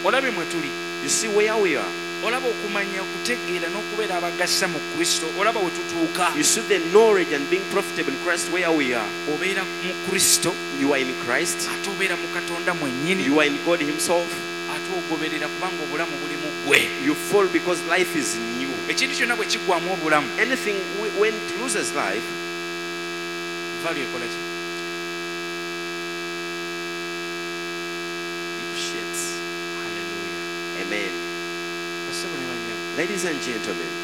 olabe mwe tuli, You see where we are. olaba okumanya okutegeera n'okubeera abagasa mu Kristo, olaba we tutuuka. You see the knowledge and being profitable in Christ where we are. Obeera mu Kristo, You are in Christ. ate obeera mu Katonda mwennyini, You are in God Himself. ate ogoberera kubanga obulamu buli mu ggwe. You fall because life is new. Ekintu kyonna bwe kiggwamu obulamu, Anything when it loses life, value ekola ki? it sheds. Hallelujah. Amen. Bassebo ne bannyabo, Ladies and gentlemen,